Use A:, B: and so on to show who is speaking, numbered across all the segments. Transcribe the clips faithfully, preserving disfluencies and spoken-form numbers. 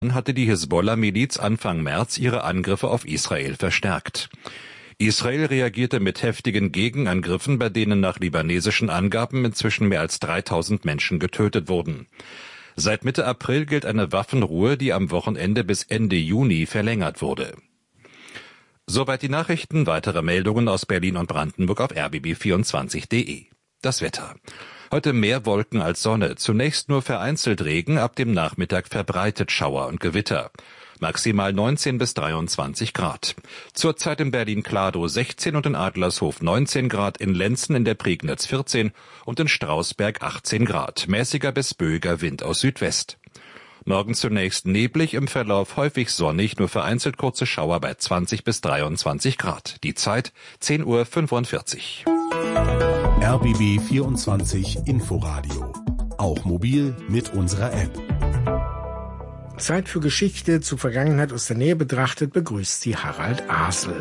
A: hatte die Hisbollah-Miliz Anfang März ihre Angriffe auf Israel verstärkt. Israel reagierte mit heftigen Gegenangriffen, bei denen nach libanesischen Angaben inzwischen mehr als dreitausend Menschen getötet wurden. Seit Mitte April gilt eine Waffenruhe, die am Wochenende bis Ende Juni verlängert wurde. Soweit die Nachrichten. Weitere Meldungen aus Berlin und Brandenburg auf r b b vierundzwanzig punkt d e. Das Wetter. Heute mehr Wolken als Sonne. Zunächst nur vereinzelt Regen, ab dem Nachmittag verbreitet Schauer und Gewitter. Maximal neunzehn bis dreiundzwanzig Grad. Zurzeit in Berlin-Kladow sechzehn und in Adlershof neunzehn Grad, in Lenzen in der Prignitz vierzehn und in Strausberg achtzehn Grad. Mäßiger bis böiger Wind aus Südwest. Morgen zunächst neblig, im Verlauf häufig sonnig, nur vereinzelt kurze Schauer bei zwanzig bis dreiundzwanzig Grad. Die Zeit zehn Uhr fünfundvierzig.
B: R B B vierundzwanzig Inforadio. Auch mobil mit unserer App.
C: Zeit für Geschichte zur Vergangenheit aus der Nähe betrachtet, begrüßt sie Harald Asel.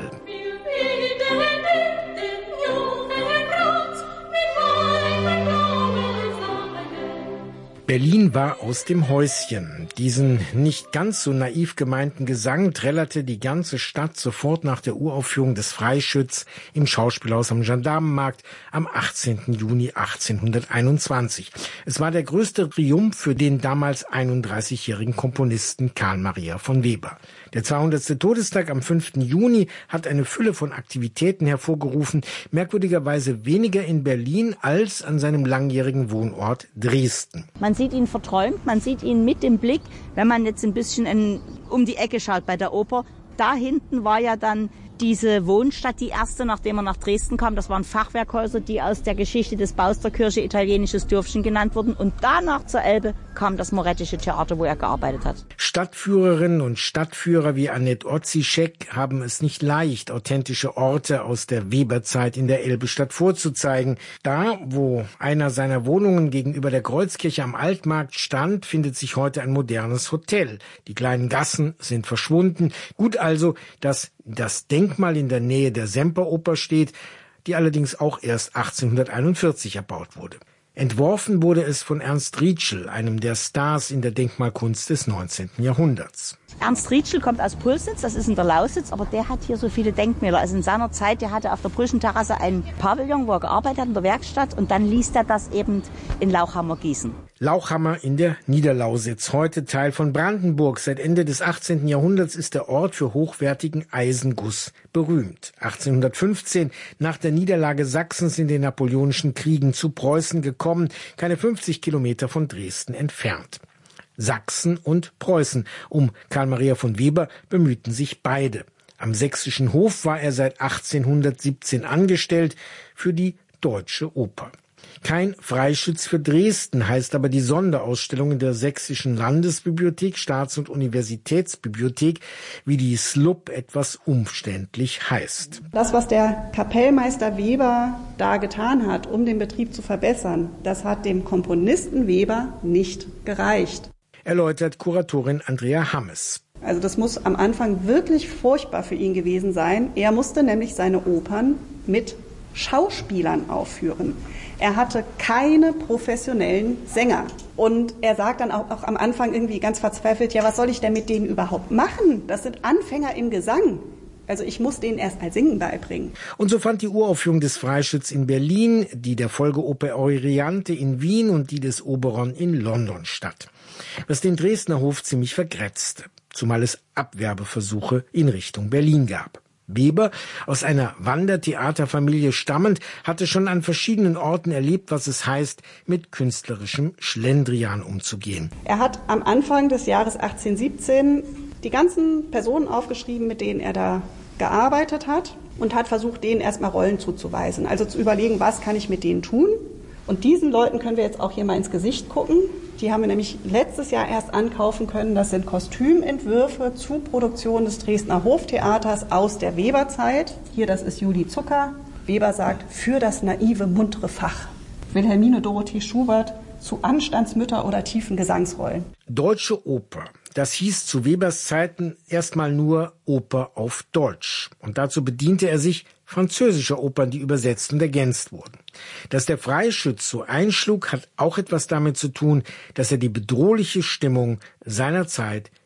C: Berlin war aus dem Häuschen. Diesen nicht ganz so naiv gemeinten Gesang trällerte die ganze Stadt sofort nach der Uraufführung des Freischütz im Schauspielhaus am Gendarmenmarkt am achtzehnten Juni achtzehnhunderteinundzwanzig. Es war der größte Triumph für den damals einunddreißigjährigen Komponisten Carl Maria von Weber. Der zweihundertste Todestag am fünften Juni hat eine Fülle von Aktivitäten hervorgerufen, merkwürdigerweise weniger in Berlin als an seinem langjährigen Wohnort Dresden.
D: Man sieht ihn verträumt, man sieht ihn mit dem Blick, wenn man jetzt ein bisschen in, um die Ecke schaut bei der Oper. Da hinten war ja dann diese Wohnstadt, die erste, nachdem er nach Dresden kam. Das waren Fachwerkhäuser, die aus der Geschichte des Baus der Kirche italienisches Dörfchen genannt wurden. Und danach zur Elbe kam das Morettische Theater, wo er gearbeitet hat.
C: Stadtführerinnen und Stadtführer wie Annette Otzischek haben es nicht leicht, authentische Orte aus der Weberzeit in der Elbestadt vorzuzeigen. Da, wo einer seiner Wohnungen gegenüber der Kreuzkirche am Altmarkt stand, findet sich heute ein modernes Hotel. Die kleinen Gassen sind verschwunden. Gut also, dass das Denkmal in der Nähe der Semperoper steht, die allerdings auch erst achtzehnhunderteinundvierzig erbaut wurde. Entworfen wurde es von Ernst Rietschel, einem der Stars in der Denkmalkunst des neunzehnten Jahrhunderts.
D: Ernst Rietschel kommt aus Pulsnitz, das ist in der Lausitz, aber der hat hier so viele Denkmäler. Also in seiner Zeit, der hatte auf der Brüschenterrasse einen Pavillon, wo er gearbeitet hat in der Werkstatt, und dann ließ er das eben in Lauchhammer gießen.
C: Lauchhammer in der Niederlausitz, heute Teil von Brandenburg. Seit Ende des achtzehnten Jahrhunderts ist der Ort für hochwertigen Eisenguss berühmt. achtzehnhundertfünfzehn, nach der Niederlage Sachsens in den Napoleonischen Kriegen, zu Preußen gekommen, keine fünfzig Kilometer von Dresden entfernt. Sachsen und Preußen. Um Carl Maria von Weber bemühten sich beide. Am sächsischen Hof war er seit achtzehnhundertsiebzehn angestellt für die Deutsche Oper. Kein Freischütz für Dresden heißt aber die Sonderausstellung in der Sächsischen Landesbibliothek, Staats- und Universitätsbibliothek, wie die S L U B etwas umständlich heißt.
E: Das, was der Kapellmeister Weber da getan hat, um den Betrieb zu verbessern, das hat dem Komponisten Weber nicht gereicht,
C: erläutert Kuratorin Andrea Hammes.
E: Also das muss am Anfang wirklich furchtbar für ihn gewesen sein. Er musste nämlich seine Opern mit Schauspielern aufführen. Er hatte keine professionellen Sänger. Und er sagt dann auch, auch am Anfang irgendwie ganz verzweifelt, ja, was soll ich denn mit denen überhaupt machen? Das sind Anfänger im Gesang. Also ich muss denen erst mal Singen beibringen.
C: Und so fand die Uraufführung des Freischütz in Berlin, die der Folgeoper Euryanthe in Wien und die des Oberon in London statt. Was den Dresdner Hof ziemlich vergrätzte, zumal es Abwerbeversuche in Richtung Berlin gab. Weber, aus einer Wandertheaterfamilie stammend, hatte schon an verschiedenen Orten erlebt, was es heißt, mit künstlerischem Schlendrian umzugehen.
E: Er hat am Anfang des Jahres achtzehnhundertsiebzehn die ganzen Personen aufgeschrieben, mit denen er da gearbeitet hat, und hat versucht, denen erstmal Rollen zuzuweisen. Also zu überlegen, was kann ich mit denen tun? Und diesen Leuten können wir jetzt auch hier mal ins Gesicht gucken. Die haben wir nämlich letztes Jahr erst ankaufen können. Das sind Kostümentwürfe zu Produktion des Dresdner Hoftheaters aus der Weberzeit. Hier, das ist Julie Zucker. Weber sagt, für das naive, muntere Fach. Wilhelmine Dorothee Schubert zu Anstandsmütter oder tiefen Gesangsrollen.
C: Deutsche Oper. Das hieß zu Webers Zeiten erstmal nur Oper auf Deutsch. Und dazu bediente er sich französischer Opern, die übersetzt und ergänzt wurden. Dass der Freischütz so einschlug, hat auch etwas damit zu tun, dass er die bedrohliche Stimmung seiner Zeit